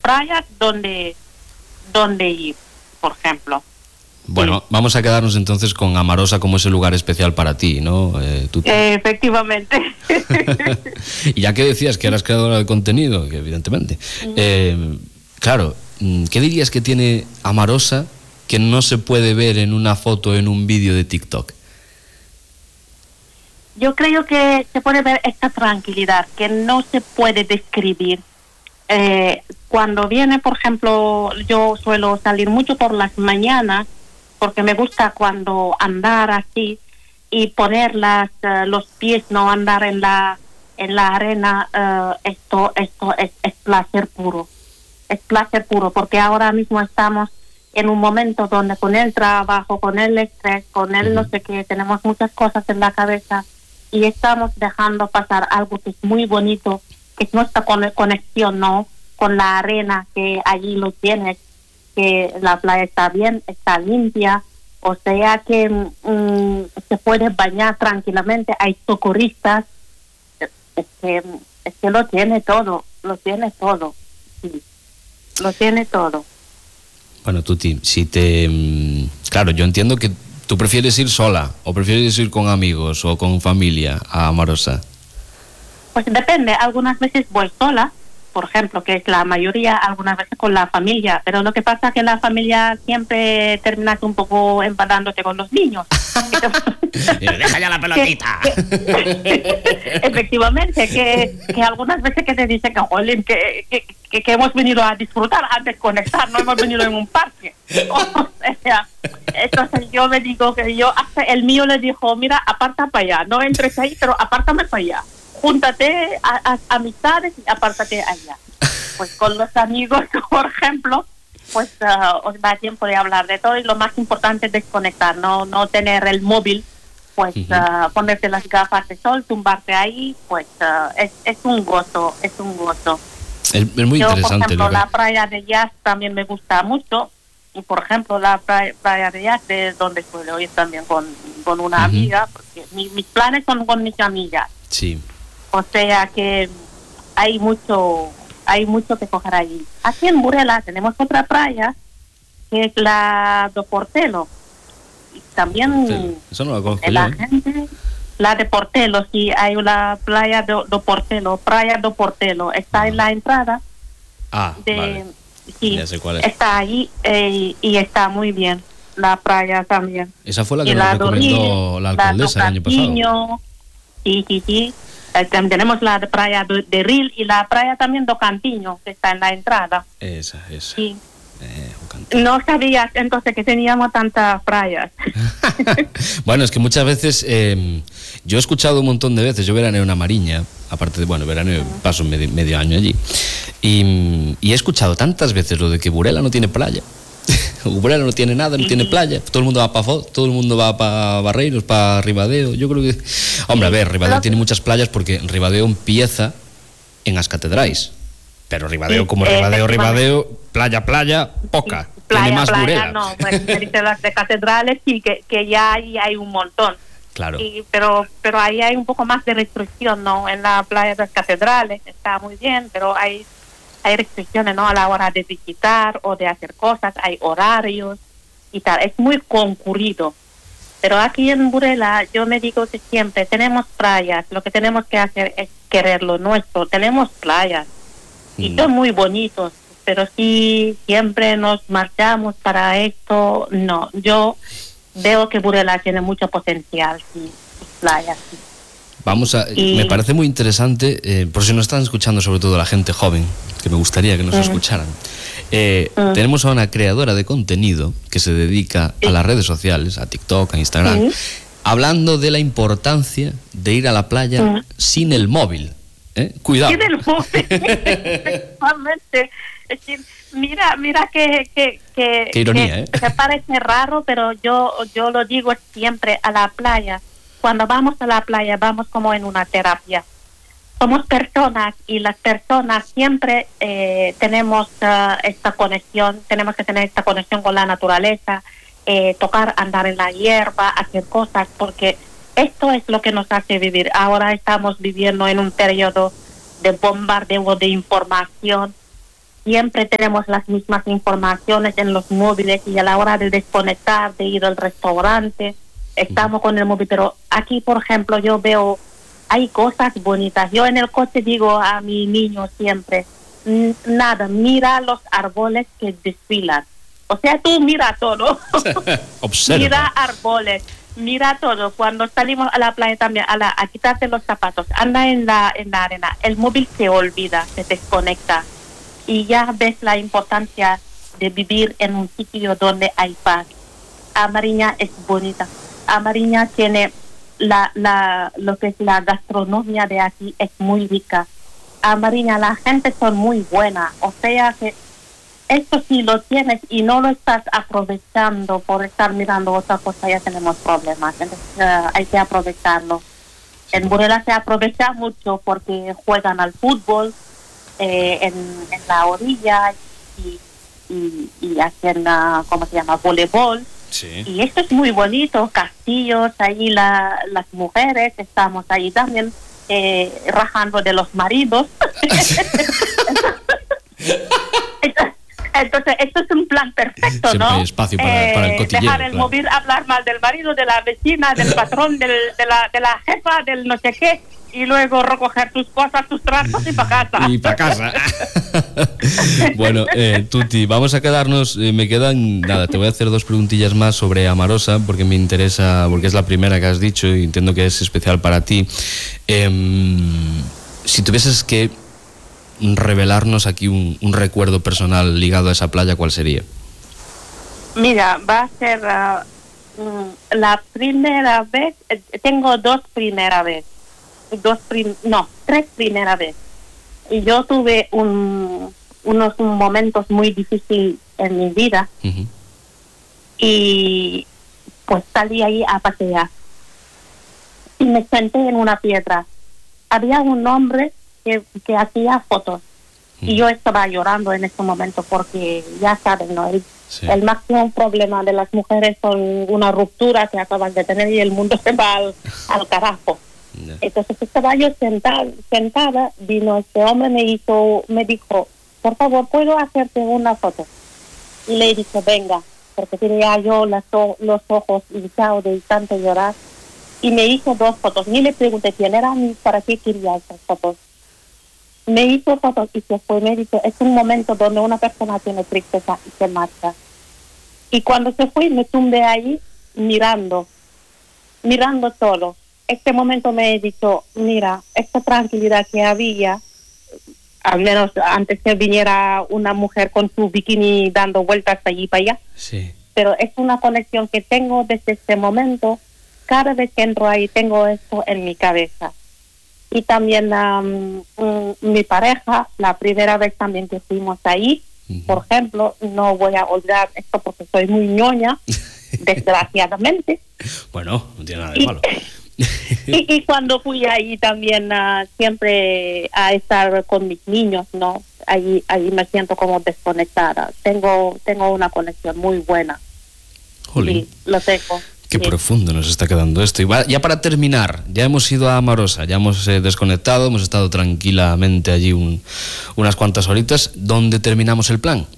playas donde ir, por ejemplo. Bueno, vamos a quedarnos entonces con Amarosa como ese lugar especial para ti, ¿no? Efectivamente. Y ya que decías que eras creadora de contenido, que evidentemente, claro, ¿qué dirías que tiene Amarosa que no se puede ver en una foto, en un vídeo de TikTok? Yo creo que se puede ver esta tranquilidad que no se puede describir. Cuando viene, por ejemplo, yo suelo salir mucho por las mañanas porque me gusta cuando andar así y poner los pies, no andar en la arena. Esto es placer puro. Es placer puro porque ahora mismo estamos en un momento donde con el trabajo, con el estrés, con el no sé qué, tenemos muchas cosas en la cabeza y estamos dejando pasar algo que es muy bonito, que es nuestra conexión, ¿no? Con la arena, que allí lo tienes, que la playa está bien, está limpia, o sea que se puede bañar tranquilamente, hay socorristas, es que lo tiene todo, sí, lo tiene todo. Bueno, Tuti, claro, yo entiendo que tú prefieres ir sola, o prefieres ir con amigos, o con familia a Amarosa. Pues depende, algunas veces voy sola, por ejemplo, que es la mayoría, algunas veces con la familia, pero lo que pasa es que la familia siempre terminas un poco enfadándote con los niños. Deja ya la pelotita. Efectivamente, que algunas veces que te dicen que hemos venido a disfrutar, a desconectar, no hemos venido en un parque. O sea, entonces yo me digo que hasta el mío le dijo, mira, aparta para allá, no entres ahí, pero apártame para allá. Júntate a amistades y apártate allá. Pues con los amigos, por ejemplo, pues os da tiempo de hablar de todo y lo más importante es desconectar, no tener el móvil, pues ponerte las gafas de sol, tumbarte ahí, pues es un gozo. Es muy yo, interesante. Por ejemplo, la playa de Jazz también me gusta mucho. Y por ejemplo, la playa de Jazz, de donde suelo ir también con una amiga, porque mis planes son con mis amigas. Sí. O sea que hay mucho que coger allí. Aquí en Burela tenemos otra playa, que es la do Portelo. Y también eso no lo conozco la yo, gente, la de Portelo, sí, hay una playa do Portelo, playa do Portelo. Está en la entrada. Vale. Sí, ya sé cuál es. está ahí y está muy bien. La playa también. Esa fue la que nos recomendó la alcaldesa el año pasado. Sí. Tenemos la playa de Ril y la playa también do Cantiño, que está en la entrada. Esa. Sí. No sabías entonces que teníamos tantas playas. Bueno, es que muchas veces yo he escuchado un montón de veces, yo veraneo en Amariña, aparte de, veraneo, paso medio año allí, y he escuchado tantas veces lo de que Burela no tiene playa. Burela no tiene nada, no tiene playa, todo el mundo va para Foz, todo el mundo va para Barreiros, para Ribadeo. Yo creo que, hombre, a ver, Ribadeo tiene muchas playas porque Ribadeo empieza en as catedrais, pero Ribadeo como Ribadeo, playa, poca, tiene más Burela. No, pues las de catedrales sí, que ya ahí hay un montón. Claro. Pero ahí hay un poco más de restricción, ¿no? En la playa de las catedrales está muy bien, pero hay restricciones, ¿no? A la hora de visitar o de hacer cosas, hay horarios y tal, es muy concurrido. Pero aquí en Burela yo me digo que siempre tenemos playas, lo que tenemos que hacer es querer lo nuestro, tenemos playas y son muy bonitos, pero si siempre nos marchamos para esto, no, yo veo que Burela tiene mucho potencial, sí, playas, sí. Me parece muy interesante, por si nos están escuchando sobre todo la gente joven, que me gustaría que nos escucharan. Tenemos a una creadora de contenido que se dedica a las redes sociales, a TikTok, a Instagram, hablando de la importancia de ir a la playa sin el móvil. Cuidado. Sin el móvil, efectivamente. Mira que ironía, que parece raro, pero yo lo digo siempre, a la playa. Cuando vamos a la playa, vamos como en una terapia. Somos personas y las personas siempre tenemos esta conexión, tenemos que tener esta conexión con la naturaleza, tocar, andar en la hierba, hacer cosas, porque esto es lo que nos hace vivir. Ahora estamos viviendo en un periodo de bombardeo de información siempre tenemos las mismas informaciones en los móviles y a la hora de desconectar, de ir al restaurante, estamos con el móvil. Pero aquí, por ejemplo, yo veo, hay cosas bonitas. Yo en el coche digo a mi niño siempre, nada, mira los árboles que desfilan. O sea, tú mira todo. Observa. Mira árboles, mira todo. Cuando salimos a la playa también, a quitarte los zapatos, anda en la arena. El móvil se olvida, se desconecta. Y ya ves la importancia de vivir en un sitio donde hay paz. Amariña es bonita. Amariña tiene lo que es la gastronomía de aquí, es muy rica. Amariña, la gente son muy buena. O sea que esto si lo tienes y no lo estás aprovechando por estar mirando otra cosa, ya tenemos problemas. Entonces hay que aprovecharlo. En Burela se aprovecha mucho porque juegan al fútbol en la orilla y hacen, ¿cómo se llama?, voleibol. Sí. Y esto es muy bonito, castillos, ahí las mujeres, estamos ahí también rajando de los maridos. Entonces, esto es un plan perfecto, siempre ¿no? hay espacio para el cotilleo. Dejar el claro. móvil, hablar mal del marido, de la vecina, del patrón, de la jefa, del no sé qué, y luego recoger tus cosas, tus trastos y para casa. Y para casa. Bueno, Tuti, vamos a quedarnos, me quedan, nada, te voy a hacer 2 preguntillas más sobre Amarosa, porque me interesa, porque es la primera que has dicho y entiendo que es especial para ti. Si tuvieses que revelarnos aquí un recuerdo personal ligado a esa playa, ¿cuál sería? Mira, va a ser la primera vez, tengo 2 primeras veces, 3 primeras veces. Y yo tuve unos momentos muy difíciles en mi vida. Uh-huh. Y pues salí ahí a pasear y me senté en una piedra. Había un hombre que hacía fotos y yo estaba llorando en ese momento porque ya saben, ¿no? El máximo problema de las mujeres son una ruptura que acaban de tener y el mundo se va al carajo. Yeah. Entonces estaba yo sentada, vino este hombre, me dijo, por favor, ¿puedo hacerte una foto? Y le dije, venga, porque tenía yo los ojos hinchados de tanto llorar. Y me hizo 2 fotos. Ni le pregunté quién era ni para qué quería esas fotos. Me hizo fotos y se fue. Me dijo, es un momento donde una persona tiene tristeza y se marcha. Y cuando se fue, me tumbé ahí mirando todo. Este momento me he dicho, mira, esta tranquilidad que había, al menos antes que viniera una mujer con su bikini dando vueltas allí y para allá. Sí. Pero es una conexión que tengo desde este momento. Cada vez que entro ahí tengo esto en mi cabeza. Y también mi pareja, la primera vez también que fuimos ahí, uh-huh. Por ejemplo, no voy a olvidar esto porque soy muy ñoña, desgraciadamente. Bueno, no tiene nada de malo. Y cuando fui ahí también siempre a estar con mis niños, ¿no? Ahí me siento como desconectada. Tengo una conexión muy buena. Jolín. Sí, lo tengo. Qué profundo nos está quedando esto. Y ya para terminar, ya hemos ido a Amarosa, ya hemos desconectado, hemos estado tranquilamente allí unas cuantas horitas. ¿Dónde terminamos el plan?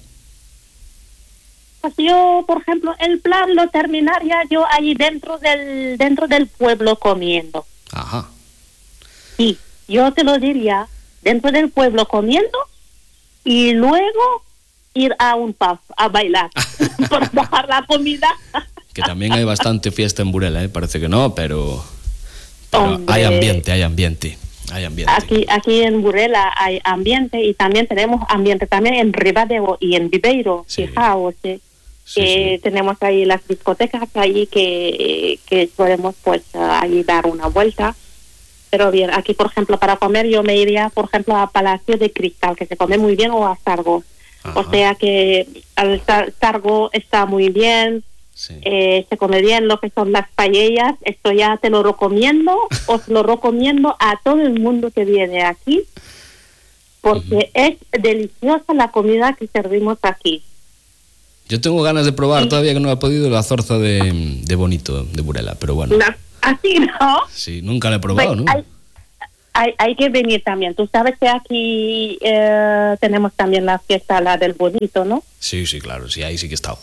Pues yo, por ejemplo, el plan lo terminaría yo ahí dentro del pueblo comiendo. Ajá. Sí, yo te lo diría, dentro del pueblo comiendo y luego ir a un pub a bailar por bajar la comida. Que también hay bastante fiesta en Burela, parece que no, pero Hombre, hay ambiente. Aquí en Burela hay ambiente y también tenemos ambiente también en Ribadeo y en Viveiro, sí. Fijaos, sí. Tenemos ahí las discotecas ahí que podemos pues ahí dar una vuelta. Pero bien, aquí por ejemplo para comer yo me iría por ejemplo a Palacio de Cristal, que se come muy bien, o a Sargo. Ajá. O sea que al Sargo está muy bien. Sí. Se come bien lo que son las paellas. Esto ya te lo recomiendo, os lo recomiendo a todo el mundo que viene aquí, porque es deliciosa la comida que servimos aquí. Yo tengo ganas de probar, todavía que no he podido, la zorza de Bonito, de Burela, pero bueno. Así, ¿no? Sí, nunca la he probado, pues, ¿no? hay que venir también. Tú sabes que aquí tenemos también la fiesta, la del bonito, ¿no? Sí, claro, sí, ahí sí que he estado.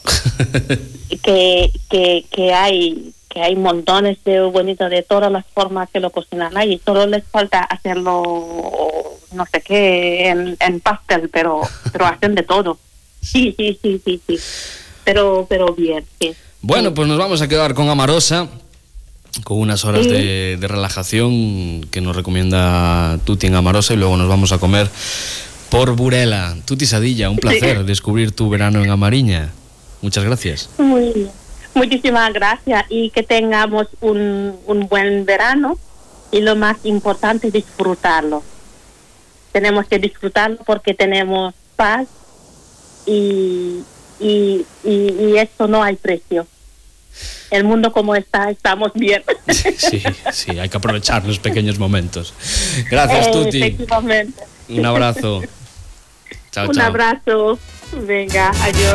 que hay montones de bonitos de todas las formas que lo cocinan ahí. Solo les falta hacerlo, no sé qué, en pastel, pero hacen de todo. Sí. Pero bien, sí. Bueno, pues nos vamos a quedar con Amarosa, con unas horas de relajación que nos recomienda Tuti en Amarosa, y luego nos vamos a comer por Burela. Tuti Sadilla, un placer descubrir tu verano en Amariña. Muchas gracias. Muy bien. Muchísimas gracias, y que tengamos un buen verano, y lo más importante, disfrutarlo. Tenemos que disfrutarlo porque tenemos paz, y esto no hay precio. El mundo como está, estamos bien. Sí, hay que aprovechar los pequeños momentos. Gracias, Tuti. Efectivamente. Un abrazo. Chao. Un abrazo. Venga, adiós.